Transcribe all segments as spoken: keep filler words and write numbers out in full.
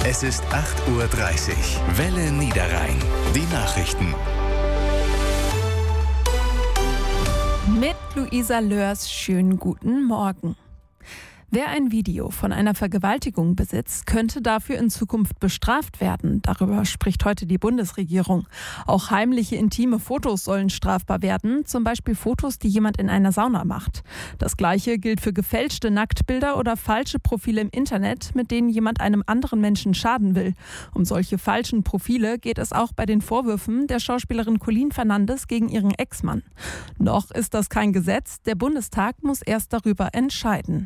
Es ist acht Uhr dreißig. Welle Niederrhein. Die Nachrichten. Mit Luisa Lörs, schönen guten Morgen. Wer ein Video von einer Vergewaltigung besitzt, könnte dafür in Zukunft bestraft werden. Darüber spricht heute die Bundesregierung. Auch heimliche, intime Fotos sollen strafbar werden, zum Beispiel Fotos, die jemand in einer Sauna macht. Das Gleiche gilt für gefälschte Nacktbilder oder falsche Profile im Internet, mit denen jemand einem anderen Menschen schaden will. Um solche falschen Profile geht es auch bei den Vorwürfen der Schauspielerin Colleen Fernandes gegen ihren Ex-Mann. Noch ist das kein Gesetz, der Bundestag muss erst darüber entscheiden.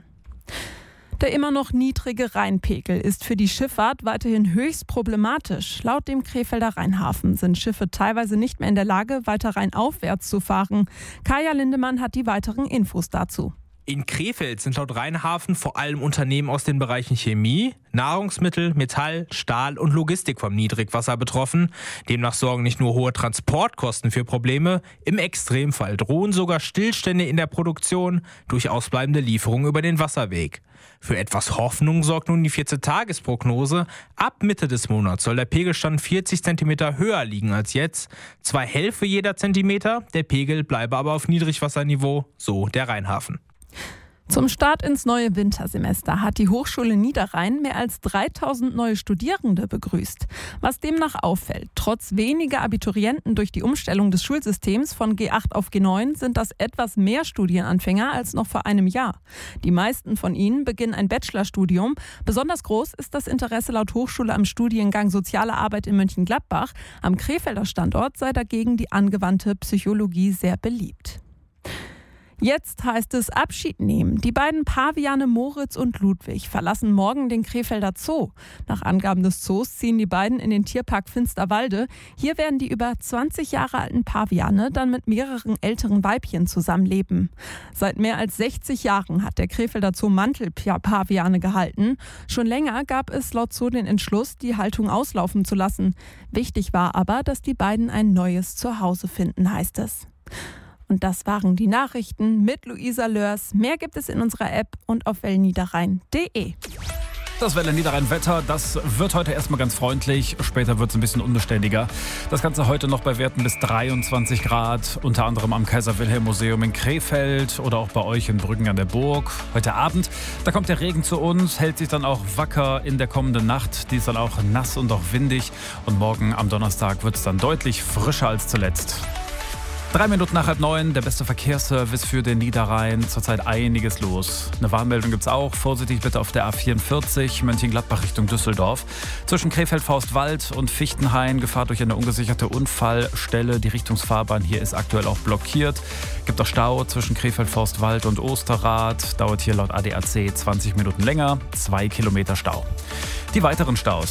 Der immer noch niedrige Rheinpegel ist für die Schifffahrt weiterhin höchst problematisch. Laut dem Krefelder Rheinhafen sind Schiffe teilweise nicht mehr in der Lage, weiter rheinaufwärts zu fahren. Kaya Lindemann hat die weiteren Infos dazu. In Krefeld sind laut Rheinhafen vor allem Unternehmen aus den Bereichen Chemie, Nahrungsmittel, Metall, Stahl und Logistik vom Niedrigwasser betroffen. Demnach sorgen nicht nur hohe Transportkosten für Probleme, im Extremfall drohen sogar Stillstände in der Produktion durch ausbleibende Lieferungen über den Wasserweg. Für etwas Hoffnung sorgt nun die vierzehn-Tages-Prognose. Ab Mitte des Monats soll der Pegelstand vierzig Zentimeter höher liegen als jetzt. Zwar helfe jeder Zentimeter, der Pegel bleibe aber auf Niedrigwasserniveau, so der Rheinhafen. Zum Start ins neue Wintersemester hat die Hochschule Niederrhein mehr als dreitausend neue Studierende begrüßt. Was demnach auffällt, trotz weniger Abiturienten durch die Umstellung des Schulsystems von G acht auf G neun sind das etwas mehr Studienanfänger als noch vor einem Jahr. Die meisten von ihnen beginnen ein Bachelorstudium. Besonders groß ist das Interesse laut Hochschule am Studiengang Soziale Arbeit in Mönchengladbach. Am Krefelder Standort sei dagegen die angewandte Psychologie sehr beliebt. Jetzt heißt es Abschied nehmen. Die beiden Paviane Moritz und Ludwig verlassen morgen den Krefelder Zoo. Nach Angaben des Zoos ziehen die beiden in den Tierpark Finsterwalde. Hier werden die über zwanzig Jahre alten Paviane dann mit mehreren älteren Weibchen zusammenleben. Seit mehr als sechzig Jahren hat der Krefelder Zoo Mantelpaviane gehalten. Schon länger gab es laut Zoo den Entschluss, die Haltung auslaufen zu lassen. Wichtig war aber, dass die beiden ein neues Zuhause finden, heißt es. Und das waren die Nachrichten mit Luisa Lörs. Mehr gibt es in unserer App und auf welle niederrhein punkt de. Das Welle Niederrhein Wetter, das wird heute erstmal ganz freundlich, später wird es ein bisschen unbeständiger. Das Ganze heute noch bei Werten bis dreiundzwanzig Grad, unter anderem am Kaiser-Wilhelm-Museum in Krefeld oder auch bei euch in Brüggen an der Burg. Heute Abend, da kommt der Regen zu uns, hält sich dann auch wacker in der kommenden Nacht. Die ist dann auch nass und auch windig und morgen am Donnerstag wird es dann deutlich frischer als zuletzt. Drei Minuten nach halb neun, der beste Verkehrsservice für den Niederrhein. Zurzeit einiges los. Eine Warnmeldung gibt es auch. Vorsichtig bitte auf der A vierundvierzig, Mönchengladbach Richtung Düsseldorf. Zwischen Krefeld-Faustwald und Fichtenhain Gefahr durch eine ungesicherte Unfallstelle. Die Richtungsfahrbahn hier ist aktuell auch blockiert. Gibt auch Stau zwischen Krefeld-Faustwald und Osterrad. Dauert hier laut A D A C zwanzig Minuten länger. Zwei Kilometer Stau. Die weiteren Staus.